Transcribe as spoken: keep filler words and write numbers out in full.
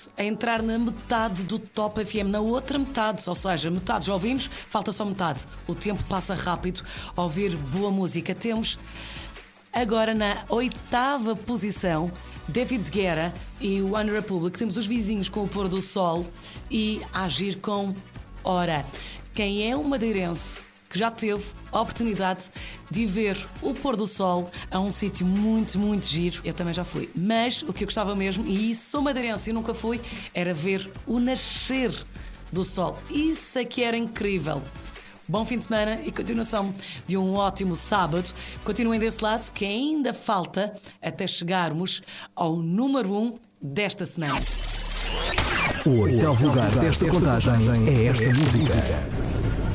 a entrar na metade do Top F M, na outra metade, ou seja, metade já ouvimos, falta só metade. O tempo passa rápido a ouvir boa música. Temos agora na oitava posição David Guetta e One Republic. Temos os vizinhos com o pôr do sol e a agir com Ora. Quem é um madeirense que já teve a oportunidade de ver o pôr do sol a um sítio muito, muito giro? Eu também já fui. Mas o que eu gostava mesmo, e sou madeirense e nunca fui, era ver o nascer do sol. Isso é que era incrível. Bom fim de semana e continuação de um ótimo sábado. Continuem desse lado, que ainda falta até chegarmos ao número um desta semana. O oitavo lugar desta contagem é esta música.